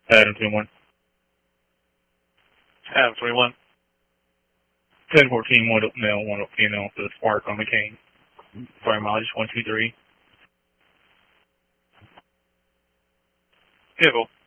Adam 21. Adam 21. 1014, 1 up male, 1 up female for the Spark on McCain. Fire mileage 123. Vehicle.